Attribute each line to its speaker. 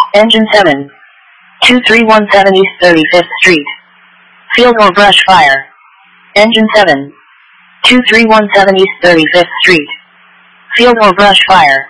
Speaker 1: Engine 7. 2317 East 35th Street. Field or brush fire. Engine 7. 2317 East 35th Street. Field or brush fire.